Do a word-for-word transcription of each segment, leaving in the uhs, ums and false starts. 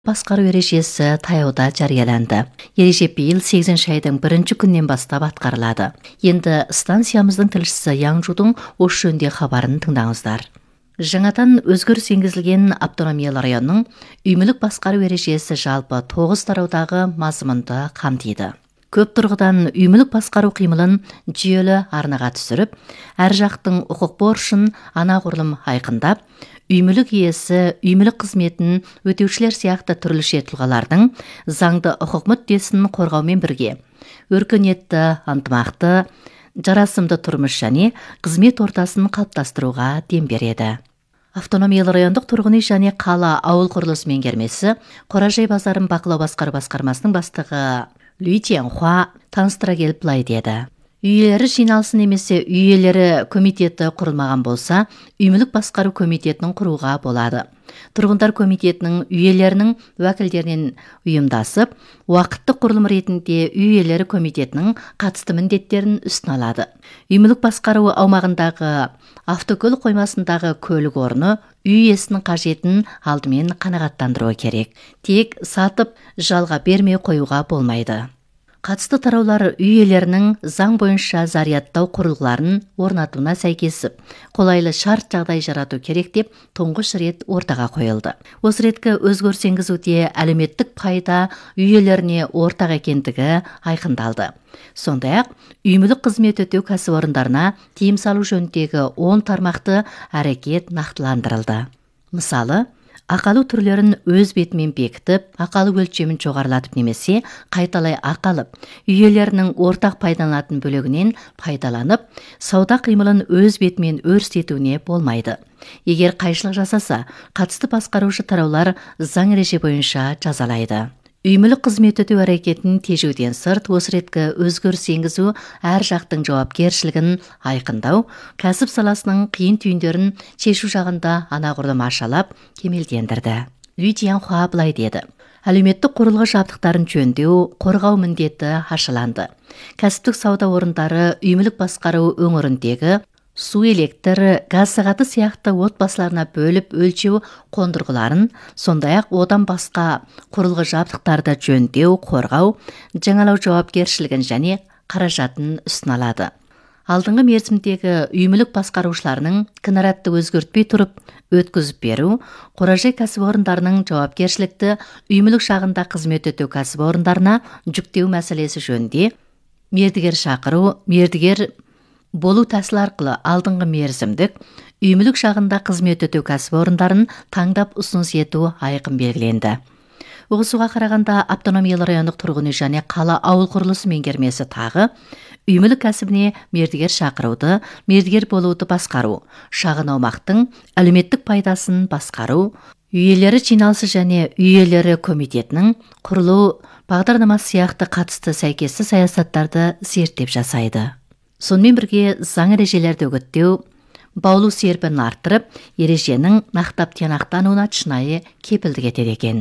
Басқару ережесі таяуда жарияланды. Ереже биыл сегізінші айдың бірінші күннен бастап атқарылады. Енді станциямыздың тілшісі Яңжудың осы жөнінде хабарын тыңдаңыздар. Жаңадан өзгеріс енгізілген автономиялы районның үй-мүлік басқару ережесі жалпы тоғыз тараудағы мазмұнды қамтиды. Көп тұрғыдан үй-мүлік басқару қимылын жүйелі арнаға түсіріп, әр жақтың құқық борышын анағұрлым айқындап, үй-мүлік иесі үй-мүлік қызметін өтеушілер сияқты түрліше тұлғалардың заңды құқық мүддесін қорғаумен бірге өркениетті, ынтымақты, жарасымды тұрмыс және қызмет ортасын қалыптастыруға дем береді. Автономиялы райондық тұрғын үй және қала ауыл құрылыс меңгермесі Қоражай базарын бақылау басқару басқармасының бастығы Лүй Тянхуа таныстыра келіп былай деді. Үй иелері жиналысы немесе үй иелері комитеті құрылмаған болса, үй-мүлік басқару комитетінің құруға болады. Тұрғындар комитетінің үй иелерінің уәкілдерінен ұйымдасып, уақытты құрылым ретінде үй иелері комитетінің қатысты міндеттерін үстін алады. Үй-мүлік басқару аумағындағы автокөлік қоймасындағы көлік орны үй иесінің қажетін алдымен қанағаттандыруы керек. Тек сатып жалға бермей қоюға болмайды. Қатысты тараулар үй иелерінің заң бойынша зарядтау құрылғыларын орнатуына сәйкесіп, қолайлы шарт жағдай жарату керек деп тұңғыш рет ортаға қойылды. Осы реткі өзгеріс енгізуде әлеуметтік пайда үй иелеріне ортақ екендігі айқындалды. Сондай-ақ, үй-мүлік қызмет өтеу кәсіпорындарына тыйым салу жөніндегі он тармақты әрекет нақтыландырылды. Мысалы, ақалу түрлерін өз бетімен бекітіп, ақалу өлшемін жоғарылатып немесе қайталай ақалып, үй иелерінің ортақ пайдаланатын бөлігінен пайдаланып, сауда қимылын өз бетімен өрістетуіне болмайды. Егер қайшылық жасаса, қатысты басқарушы тараулар заң ереже бойынша жазалайды. Үй-мүлік қызмет өтеу әрекетін тежеуден сырт, осы реткі өзгеріс енгізу әр жақтың жауапкершілігін айқындау, кәсіп саласының қиын түйіндерін шешу жағында анағұрлым ашалап, кемелдендірді. Лүй Тянхуа былай деді. Әлеуметтік құрылғы жабдықтарын жөндеу, қорғау міндеті ашыланды. Кәсіптік сауда орындары үй-мүлік басқару өңіріндегі су, электр, газ сағаты сияқты отбасыларына бөліп өлшеу қондырғыларын, сондай-ақ одан басқа құрылғы жабдықтарды жөндеу, қорғау, жаңалау жауапкершілігін және қаражатын үстін алады. Алдыңғы мерзімдегі үй-мүлік басқарушыларының кінәратты өзгертпей тұрып өткізіп беру, Қоражай кәсіпорындарының жауапкершілікті үй-мүлік шағында қызмет өтеу кәсіпорындарына жүктеу мәселесі жөнінде мердігер шақыру, мердігер болу тәсіл арқылы алдыңғы мерзімдік үй-мүлік шағында қызмет өтеу кәсіпорындарын таңдап ұсыныс ету айқын белгіленді. Оғысуға қарағанда автономиялы райондық тұрғын үй және қала ауыл құрылысы меңгермесі тағы үй-мүлік кәсібіне мердігер шақыруды, мердігер болуды басқару, шағын аумақтың әлеуметтік пайдасын басқару, үй иелері жиналысы және үй иелері комитетінің құрылу бағдарламасы сияқты қатысты сәйкесті саясаттарды зерттеп жасайды. Сонымен бірге заң ережелерді үгіттеу, баулу серпін арттырып, ереженің нақтап тиянақтануына шынайы кепілдік етеді екен.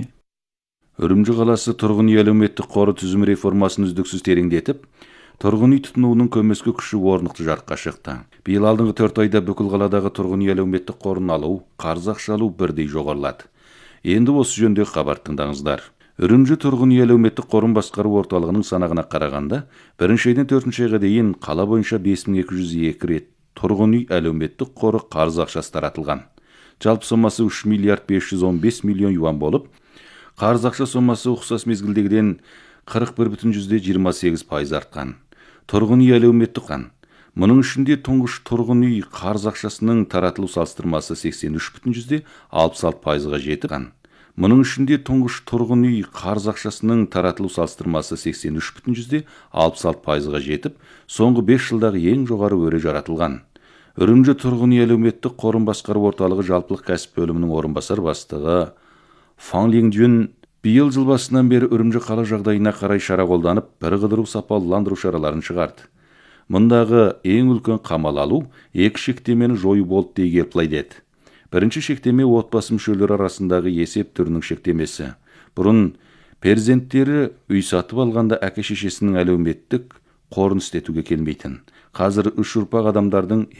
Үрімжі қаласы тұрғын үй әлеуметтік қоры түзім реформасын үздіксіз тереңдетіп, тұрғын үй тұтынуының көмескі күші орнықты жарыққа шықты. Биыл алдыңғы төрт айда бүкіл қаладағы тұрғын үй әлеуметтік қорын алу, қарыз ақша алу бірдей жоғарылады. Енді осы жөнде хабар тыңдаңыздар. Үрімжі тұрғын үй әлеуметтік қорын басқару орталығының санағына қарағанда, бірінші айдан төртінші айға дейін қала бойынша бес мың екі жүз екі рет тұрғын үй әлеуметтік қоры қарыз ақшасы таратылған. Жалпы сомасы үш миллиард бес жүз он бес миллион юан болып, қарыз ақша сомасы ұқсас мезгілдегіден қырық бір бүтін жиырма сегіз пайыз артқан. Тұрғын үй әлеуметтік қан. Мұның ішінде тұңғыш тұрғын үй қарыз ақшасының таратылу салыстырмасы сексен үш бүтін алпыс алты пайызға жеткен. Мұның ішінде тұңғыш тұрғын үй қарыз ақшасының таратылу салыстырмасы сексен үш бүтін алпыс алты пайызға жетіп, соңғы бес жылдағы ең жоғары өре жаратылған. Үрімжі тұрғын үй әлеуметтік қорын басқару орталығы жалпылық кәсіп бөлімінің орынбасар бастығы Фан Лиңдюн биыл жыл басынан бері Үрімжі қала жағдайына қарай шара қолданып, бір қыдыру сапалыландыру шараларын шығарды. Мұндағы ең үлкен қамал алу, екі шектемені жою болды дей келіп деді. Бірінші шектеме отбасы мүшелері арасындағы есеп түрінің шектемесі. Бұрын перзенттері үй сатып алғанда әке шешесінің әлеуметтік қорын істетуге келмейтін. Қазір үш ұрпақ адамдардың